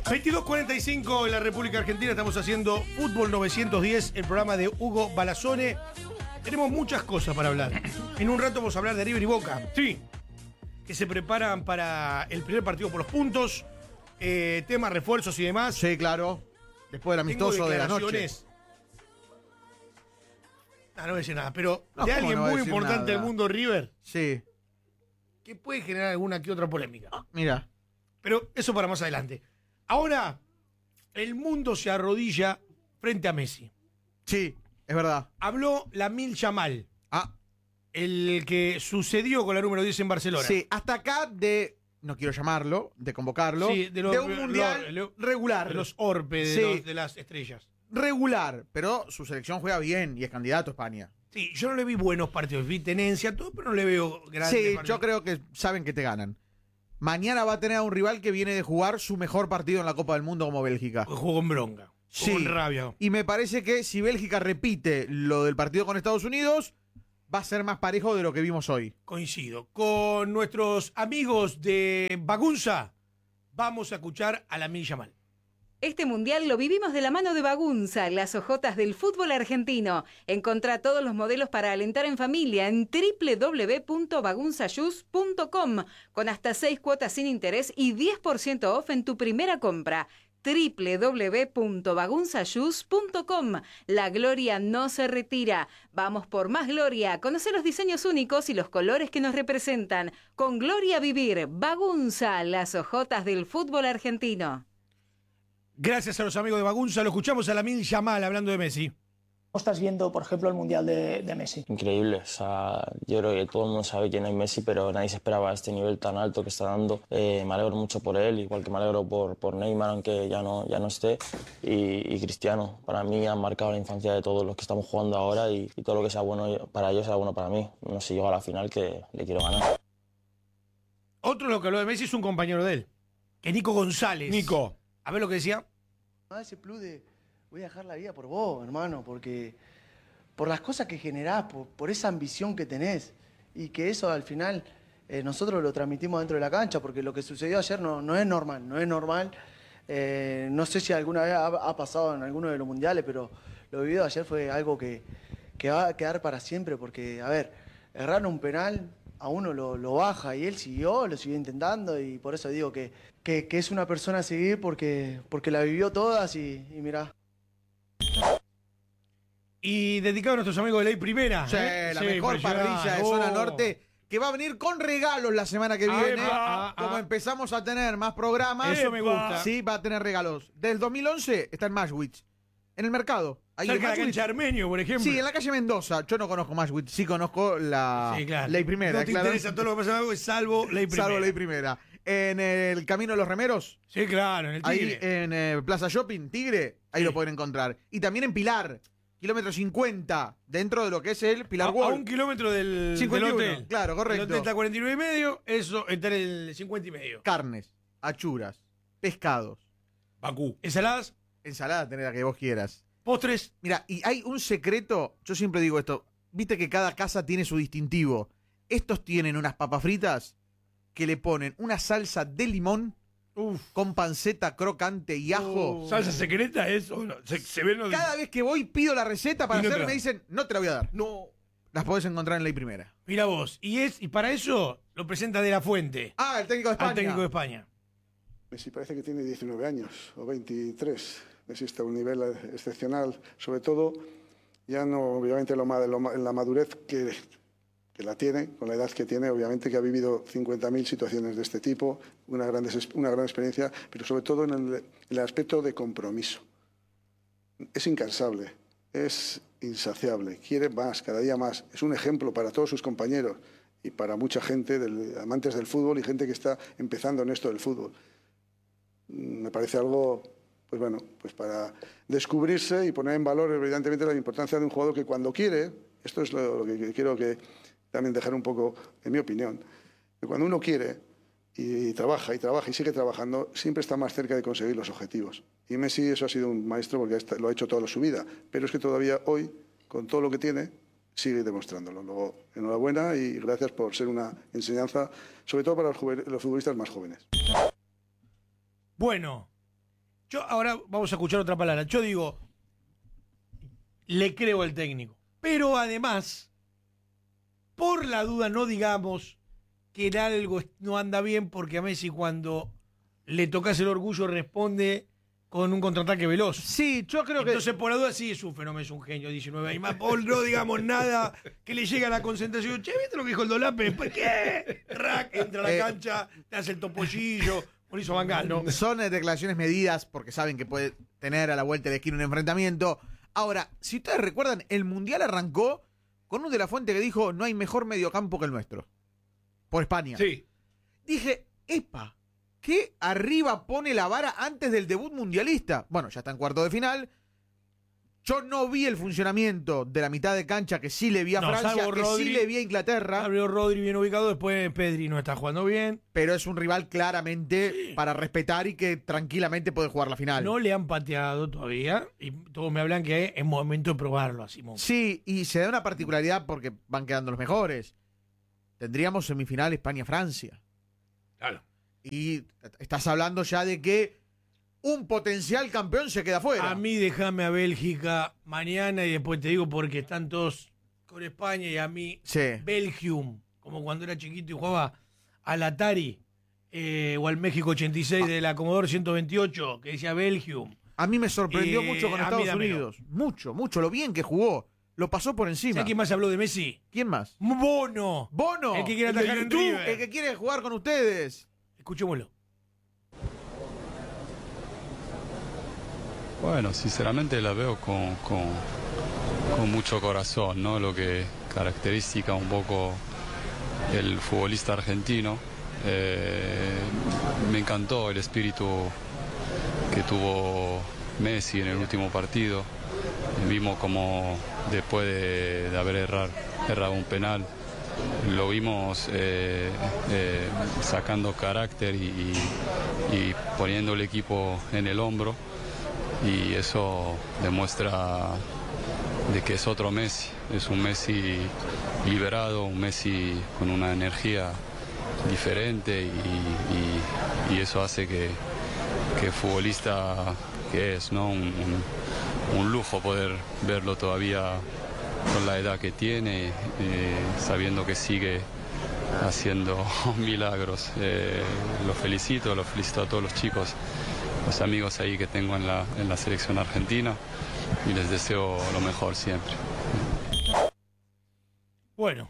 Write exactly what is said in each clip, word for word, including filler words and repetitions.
veintidós cuarenta y cinco en la República Argentina, estamos haciendo Fútbol novecientos diez, el programa de Hugo Balazone. Tenemos muchas cosas para hablar. En un rato vamos a hablar de River y Boca. Sí. Que se preparan para el primer partido por los puntos. Eh, temas, refuerzos y demás. Sí, claro. Después del amistoso de la noche. No, no voy a decir nada, pero No, de ¿cómo alguien no voy a muy decir importante del nada? mundo, River, Sí. que puede generar alguna que otra polémica. Mira. Pero eso para más adelante. Ahora, el mundo se arrodilla frente a Messi. Sí, es verdad. Habló Lamine Yamal, Ah, el que sucedió con la número diez en Barcelona. sí, hasta acá de, no quiero llamarlo, de convocarlo, Sí, de, los- de un mundial lo- lo- regular. De los Orpe, de, Sí. los- de las estrellas. Regular, pero su selección juega bien y es candidato a España. Sí, yo no le vi buenos partidos, vi tenencia, todo, pero no le veo grandes Sí, partidos. yo creo que saben que te ganan. Mañana va a tener a un rival que viene de jugar su mejor partido en la Copa del Mundo como Bélgica. Jugó con bronca, Sí. con rabia. Y me parece que si Bélgica repite lo del partido con Estados Unidos, va a ser más parejo de lo que vimos hoy. Coincido. Con nuestros amigos de Bagunza, vamos a escuchar a Lamine Yamal. Este mundial lo vivimos de la mano de Bagunza, las ojotas del fútbol argentino. Encontrá todos los modelos para alentar en familia en doble u doble u doble u punto bagunza shoes punto com con hasta seis cuotas sin interés y diez por ciento off en tu primera compra. doble u doble u doble u punto bagunza shoes punto com. La gloria no se retira. Vamos por más gloria. Conoce los diseños únicos y los colores que nos representan. Con gloria a vivir. Bagunza, las ojotas del fútbol argentino. Gracias a los amigos de Bagunza, lo escuchamos a Lamine Yamal hablando de Messi. ¿Cómo estás viendo, por ejemplo, el Mundial de, de Messi? Increíble, o sea, yo creo que todo el mundo sabe quién es Messi, pero nadie se esperaba este nivel tan alto que está dando. Eh, me alegro mucho por él, igual que me alegro por, por Neymar, aunque ya no, ya no esté, y, y Cristiano. Para mí han marcado la infancia de todos los que estamos jugando ahora y, y todo lo que sea bueno para ellos sea bueno para mí. No sé si llego a la final, que le quiero ganar. Otro lo que habló de Messi es un compañero de él, que es Nico González. Nico. A ver lo que decía. Ah, ese plus de voy a dejar la vida por vos, hermano, porque por las cosas que generás, por, por esa ambición que tenés y que eso al final eh, nosotros lo transmitimos dentro de la cancha, porque lo que sucedió ayer no, no es normal, no es normal. Eh, no sé si alguna vez ha, ha pasado en alguno de los mundiales, pero lo vivido ayer fue algo que, que va a quedar para siempre, porque, a ver, errar un penal a uno lo, lo baja y él siguió, lo siguió intentando y por eso digo que, que, que es una persona a seguir porque, porque la vivió todas y, y mirá. Y dedicado a nuestros amigos de Ley Primera. Sí, ¿eh? la Sí, mejor impresionante. parrilla de Oh. zona norte, que va a venir con regalos la semana que Ah, viene. ah, ah, Como ah. empezamos a tener más programas. Eso me gusta. Sí, va a tener regalos. Del dos mil once está en Mashwitz, en el mercado. Ahí en Cerca de la Mashwitz. cancha Armenio, por ejemplo. Sí, en la calle Mendoza. Yo no conozco Mashwitz, sí conozco la Sí, claro. Ley Primera. No te claro. interesa todo lo que pasa en salvo Ley Primera. Salvo Ley Primera. En el Camino de los Remeros, Sí, claro, en el ahí Tigre. en eh, Plaza Shopping, Tigre, ahí Sí. lo pueden encontrar. Y también en Pilar, kilómetro cincuenta, dentro de lo que es el Pilar a, World. a un kilómetro del, cincuenta y del uno, hotel. claro, correcto. El hotel está a cuarenta y nueve y medio, eso está en el cincuenta y medio. Carnes, achuras, pescados, Bakú. Ensaladas, ensalada, tenés la que vos quieras. postres. Mira, y hay un secreto, yo siempre digo esto, viste que cada casa tiene su distintivo. Estos tienen unas papas fritas que le ponen una salsa de limón Uf. con panceta crocante y ajo. Uh, ¿Salsa secreta es o no? Se, se ve no Cada vez que voy pido la receta para Y no te hacer, la- me dicen, no te la voy a dar. No. Las podés encontrar en Ley Primera. Mira vos. Y es y para eso lo presenta De La Fuente. Ah, el técnico de España. Al técnico de España. Messi parece que tiene diecinueve años o veintitrés. Messi está a un nivel excepcional. Sobre todo, ya no, obviamente, lo, ma- lo ma- la madurez que, que la tiene, con la edad que tiene, obviamente que ha vivido cincuenta mil situaciones de este tipo, una gran, des- una gran experiencia, pero sobre todo en el, en el aspecto de compromiso. Es incansable, es insaciable, quiere más, cada día más. Es un ejemplo para todos sus compañeros y para mucha gente, del, amantes del fútbol y gente que está empezando en esto del fútbol. Me parece algo, pues bueno, pues para descubrirse y poner en valor evidentemente la importancia de un jugador que cuando quiere, esto es lo, lo que quiero que también dejar un poco, en mi opinión, que cuando uno quiere y trabaja y trabaja y sigue trabajando, siempre está más cerca de conseguir los objetivos. Y Messi eso ha sido un maestro porque lo ha hecho toda su vida, pero es que todavía hoy, con todo lo que tiene, sigue demostrándolo. Luego, enhorabuena y gracias por ser una enseñanza, sobre todo para los, los futbolistas más jóvenes. Bueno, Yo ahora vamos a escuchar otra palabra. Yo digo, le creo al técnico. Pero además, por la duda, no digamos que en algo no anda bien, porque a Messi cuando le tocas el orgullo responde con un contraataque veloz. Sí, yo creo que... Entonces, por la duda, sí es un fenómeno, es un genio, diecinueve años. Más, Paul, no digamos nada que le llega a la concentración. Che, ¿viste lo que dijo el Dolape? ¿Por qué? Rack, entra a la Eh. cancha, te hace el topollillo, Mauricio Van Gaal, ¿no? Son eh, declaraciones medidas porque saben que puede tener a la vuelta de la esquina un enfrentamiento. Ahora, si ustedes recuerdan, el Mundial arrancó con un de la Fuente que dijo no hay mejor mediocampo que el nuestro. Por España. Sí. Dije, epa, ¿qué arriba pone la vara antes del debut mundialista? Bueno, ya está en cuarto de final. Yo no vi el funcionamiento de la mitad de cancha que sí le vi a No, Francia, salvo que Rodri. sí le vi a Inglaterra. Abrió Rodri bien ubicado, después Pedri no está jugando bien. Pero es un rival claramente para respetar y que tranquilamente puede jugar la final. No le han pateado todavía y todos me hablan que es momento de probarlo a Simón. Sí, y se da una particularidad porque van quedando los mejores. Tendríamos semifinal España-Francia. Claro. Y estás hablando ya de que un potencial campeón se queda fuera. A mí déjame a Bélgica mañana y después te digo porque están todos con España y a mí Sí. Belgium, como cuando era chiquito y jugaba al Atari eh, o al México ochenta y seis de la Commodore ciento veintiocho que decía Belgium. A mí me sorprendió Eh, mucho con a mí Estados dámelo. Unidos. Mucho, mucho. Lo bien que jugó. Lo pasó por encima. ¿Sabes quién más habló de Messi? ¿Quién más? Bono. Bono. El que quiere de atajar en YouTube, River. el que quiere jugar con ustedes. Escuchémoslo. Bueno, sinceramente la veo con, con, con mucho corazón, ¿no? Lo que caracteriza un poco el futbolista argentino. Eh, me encantó el espíritu que tuvo Messi en el último partido. Vimos como después de, de haber errar, errado un penal, lo vimos eh, eh, sacando carácter y, y poniendo el equipo en el hombro. Y eso demuestra de que es otro Messi, es un Messi liberado, un Messi con una energía diferente y, y- y eso hace que, que futbolista que es, ¿no? Un, un- un lujo poder verlo todavía con la edad que tiene, eh, sabiendo que sigue haciendo milagros. Eh, lo felicito, lo felicito a todos los chicos, los amigos ahí que tengo en la, en la selección argentina y les deseo lo mejor siempre. Bueno,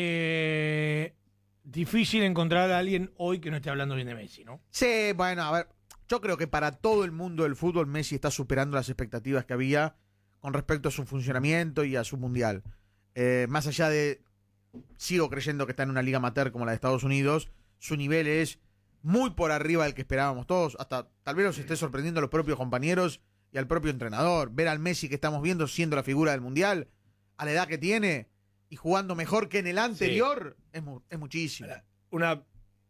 eh, difícil encontrar a alguien hoy que no esté hablando bien de Messi, ¿no? Sí, bueno, a ver. Yo creo que para todo el mundo del fútbol Messi está superando las expectativas que había con respecto a su funcionamiento y a su mundial. Eh, más allá de... Sigo creyendo que está en una liga amateur como la de Estados Unidos. Su nivel es muy por arriba del que esperábamos todos. Hasta tal vez nos esté sorprendiendo a los propios compañeros y al propio entrenador. Ver al Messi que estamos viendo siendo la figura del mundial, a la edad que tiene y jugando mejor que en el anterior, sí. es, mu es muchísimo. Una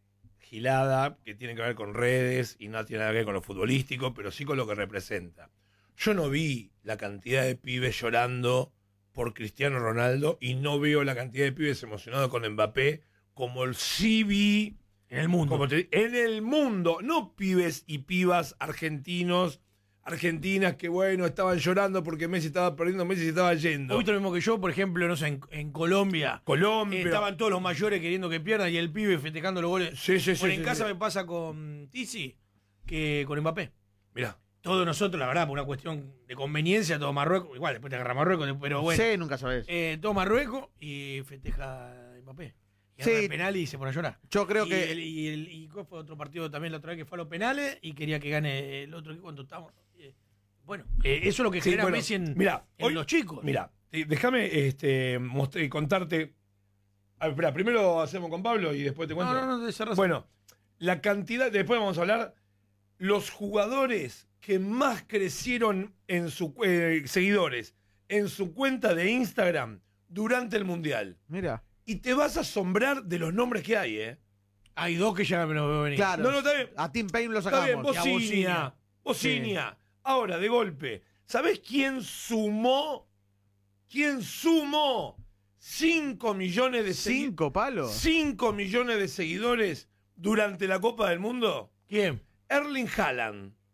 gilada que tiene que ver con redes y no tiene nada que ver con lo futbolístico, pero sí con lo que representa. Yo no vi la cantidad de pibes llorando por Cristiano Ronaldo y no veo la cantidad de pibes emocionados con Mbappé como el sí vi en el mundo. Como te, en el mundo, no pibes y pibas argentinos, argentinas que bueno, estaban llorando porque Messi estaba perdiendo, Messi se estaba yendo. Hoy lo mismo que yo, por ejemplo, no sé, en, en Colombia. Colombia. Eh, estaban todos los mayores queriendo que pierdan y el pibe festejando los goles. Sí, sí, sí. Bueno, sí, en casa sí. me pasa con Tizi que con Mbappé. Mirá. Todos nosotros, la verdad, por una cuestión de conveniencia, todo Marruecos, igual después te agarra Marruecos, pero bueno. Sí, nunca sabes. Eh, todo Marruecos y festeja Mbappé. Y sí. el penal y se pone a llorar. Yo creo y que. El, y, el, y fue otro partido también la otra vez que fue a los penales y quería que gane el otro equipo cuando estábamos. Eh, bueno, eh, eso es lo que sí, genera bueno, Messi en, mirá, en hoy, los chicos. Mira, déjame este, contarte. A ver, espera, primero hacemos con Pablo y después te cuento. No, no, no, de esa razón. Bueno, la cantidad, después vamos a hablar, los jugadores que más crecieron en su eh, seguidores en su cuenta de Instagram durante el Mundial. Mira. Y te vas a asombrar de los nombres que hay, ¿eh? Hay dos que ya me los veo venir. Claro. No, no, está bien. A Tim Payne lo Está sacamos. bien, Bocinia. Bocinia. Sí. Ahora, de golpe. ¿Sabés quién sumó? ¿Quién sumó cinco millones de seguidores? ¿Cinco palos? cinco millones de seguidores durante la Copa del Mundo. ¿Quién? Erling Haaland.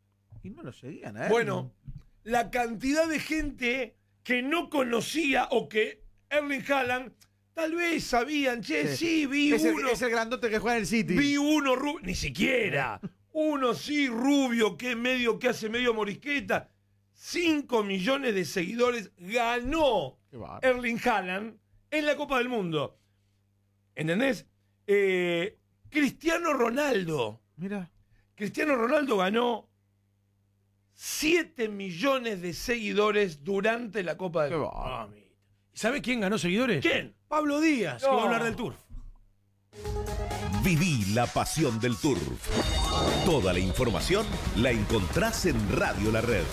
Y no lo seguían, ¿eh? Bueno, la cantidad de gente que no conocía o que Erling Haaland tal vez sabían, che, sí, sí vi es uno. El, es el grandote que juega en el City. Vi uno rubio, ni siquiera. Uno sí rubio, que medio, que hace medio morisqueta. Cinco millones de seguidores ganó Erling Haaland en la Copa del Mundo. ¿Entendés? Eh, Cristiano Ronaldo. Mira. Cristiano Ronaldo ganó siete millones de seguidores durante la Copa del Mundo. Ah, ¿sabe quién ganó seguidores? ¿Quién? Pablo Díaz, No. que va a hablar del Turf. Viví la pasión del Turf. Toda la información la encontrás en Radio La Red.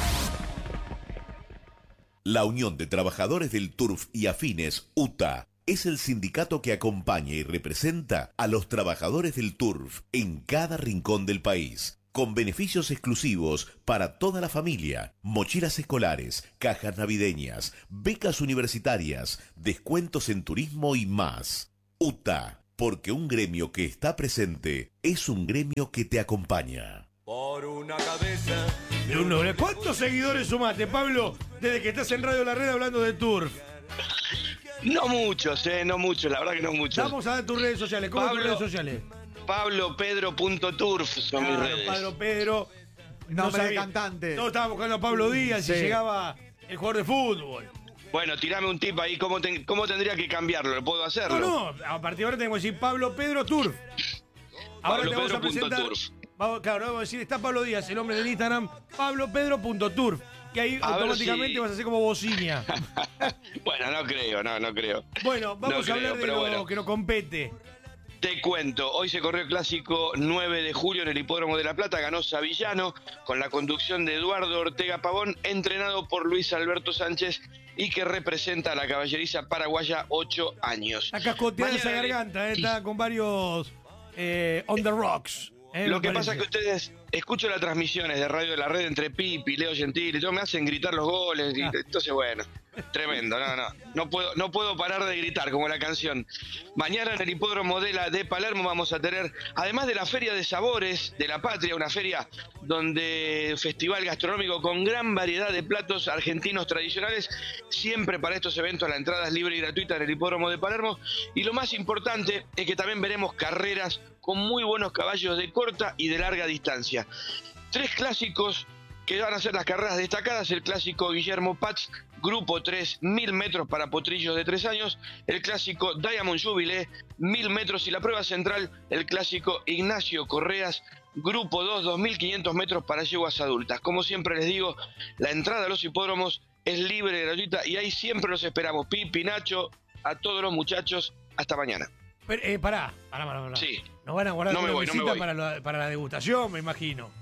La Unión de Trabajadores del Turf y Afines, U T A, es el sindicato que acompaña y representa a los trabajadores del Turf en cada rincón del país, con beneficios exclusivos para toda la familia, mochilas escolares, cajas navideñas, becas universitarias, descuentos en turismo y más. U T A, porque un gremio que está presente es un gremio que te acompaña. Por una cabeza de un noble. ¿Cuántos seguidores sumaste, Pablo, desde que estás en Radio La Red hablando de Turf? No muchos, eh, no muchos, la verdad que no muchos. Vamos a ver tus redes sociales. ¿Cómo Pablo, tus redes sociales? Pablo Pedro punto turf son claro, mis redes. Pablo Pedro. Nombre de cantante. Todos estaban buscando a Pablo Díaz Sí. y llegaba el jugador de fútbol. Bueno, tirame un tip ahí, ¿cómo, ten- cómo tendría que cambiarlo? ¿Lo puedo hacerlo? No, no, a partir de ahora tenemos que decir Pablo Pedro Turf. Ahora Pablo te vamos a Pedro punto presentar. turf. Vamos, claro, vamos a decir, está Pablo Díaz, el nombre del Instagram, pablo pedro punto turf. Y ahí A ver automáticamente si- vas a hacer como bocina. Bueno, no creo, no, no creo. Bueno, vamos No a creo, hablar de pero lo bueno. que nos compete. Te cuento, hoy se corrió el clásico nueve de julio en el Hipódromo de La Plata, ganó Savillano con la conducción de Eduardo Ortega Pavón, entrenado por Luis Alberto Sánchez y que representa a la caballeriza paraguaya ocho años. Está cascoteada esa Mañana- garganta, eh, está con varios eh, on the rocks. eh, Lo me que pasa es parece. que ustedes, escucho las transmisiones de Radio de la Red entre Pipi, Leo Gentili, y todo, me hacen gritar los goles, y Ah. entonces bueno, tremendo, no, no, no puedo, no puedo parar de gritar como la canción. Mañana en el Hipódromo de, la, de Palermo vamos a tener, además de la Feria de Sabores de la Patria, una feria donde festival gastronómico con gran variedad de platos argentinos tradicionales, siempre para estos eventos la entrada es libre y gratuita en el Hipódromo de Palermo, y lo más importante es que también veremos carreras con muy buenos caballos de corta y de larga distancia. Tres clásicos que van a ser las carreras destacadas: el clásico Guillermo Paz, Grupo tres, mil metros para potrillos de tres años, el clásico Diamond Jubilee, mil metros, y la prueba central, el clásico Ignacio Correas, Grupo dos, dos mil quinientos metros para yeguas adultas. Como siempre les digo, la entrada a los hipódromos es libre, gratuita, y ahí siempre los esperamos. Pipi, Nacho, a todos los muchachos, hasta mañana. Pero, eh, pará, pará, pará, pará. Sí. Nos van a guardar No me una voy, no me mesita voy. para, lo- para la degustación, me imagino.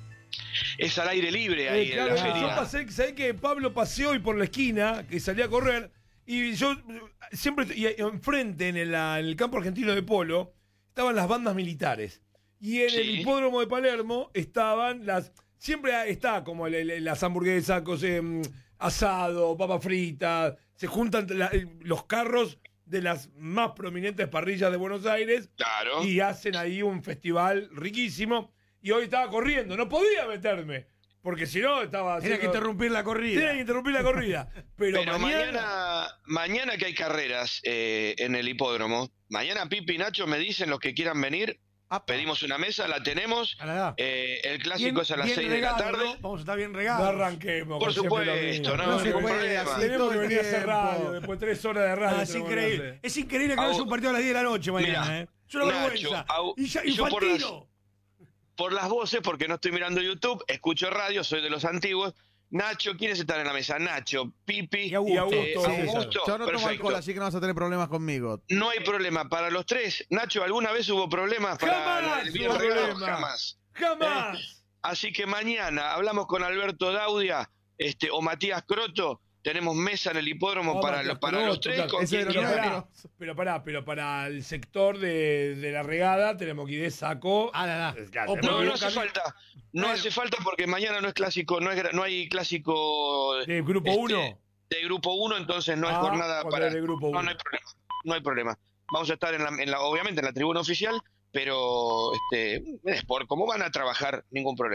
Es al aire libre ahí Eh, en claro, la yo feria. pasé, sabés que Pablo paseó hoy por la esquina, que salía a correr, y yo eh, siempre, y enfrente en el, en el campo argentino de polo, estaban las bandas militares. Y en Sí. el hipódromo de Palermo estaban las, siempre está como el- el- las hamburguesas, cosas, mm, asado, papa frita, se juntan la- los carros de las más prominentes parrillas de Buenos Aires. Claro. Y hacen ahí un festival riquísimo. Y hoy estaba corriendo, no podía meterme. Porque si no, estaba. Tenía que haciendo- interrumpir la corrida. Tenía que interrumpir la corrida. Pero, Pero mañana. mañana, mañana que hay carreras eh, en el hipódromo, mañana Pipi y Nacho me dicen los que quieran venir, pedimos una mesa, la tenemos, eh, el clásico Bien- es a las bien seis de la regado, tarde. ¿no? Vamos a estar bien No regados. arranquemos. Por con siempre lo supuesto, mismo. no, no, se ningún puede, problema. así Tenemos todo que el venir a hacer tiempo. radio. Después de tres horas de radio. Ah, es tenemos que increíble. hacer. Es increíble que Au- haya un partido a las diez de la noche mañana, Mirá, ¿eh? Es una Nacho, vergüenza. au- y ya, yo por las- Infantino. Por las voces, porque no estoy mirando YouTube, escucho radio, soy de los antiguos. Nacho, ¿quiénes están en la mesa? Nacho, Pipi Y Augusto. eh, Sí, Augusto. Yo no tomo Perfecto. alcohol, así que no vas a tener problemas conmigo. No hay problema. Para los tres, Nacho, ¿alguna vez hubo problemas para Jamás el bien hubo regado? problema. Jamás. Jamás. Así que mañana hablamos con Alberto Daudia este, o Matías Croto. Tenemos mesa en el hipódromo Oh, para, Matías los, para los Croto, tres. claro. Con Ese quien de los quiera. números. Pero pará, pero para el sector de, de la regada tenemos que ir de saco. Ah, la, la. Claro, O tenemos No, que ir no hace cami- falta. No Bueno. hace falta porque mañana no es clásico, no, es, gra- no hay clásico ¿De grupo este, uno? de grupo uno, entonces no es Ah, jornada cuando para. es de grupo no, uno. no hay problema. No hay problema. Vamos a estar en la, en la obviamente en la tribuna oficial, pero este, es por cómo van a trabajar, ningún problema.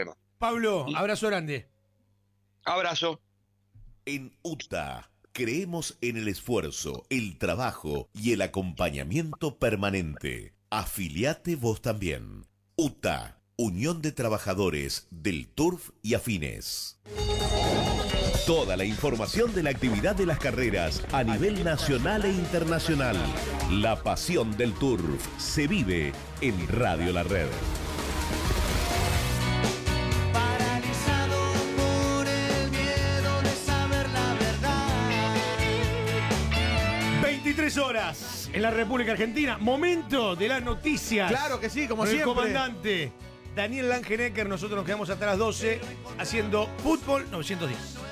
Pablo, abrazo grande. Abrazo. En U T A creemos en el esfuerzo, el trabajo y el acompañamiento permanente. Afiliate vos también. U T A, Unión de Trabajadores del Turf y Afines. Toda la información de la actividad de las carreras a nivel nacional e internacional. La pasión del Turf se vive en Radio La Red. Paralizado por el miedo de saber la verdad. veintitrés horas en la República Argentina. Momento de las noticias. Claro que sí, como Con siempre. el comandante Daniel Langenecker. Nosotros nos quedamos hasta las doce haciendo Fútbol novecientos diez.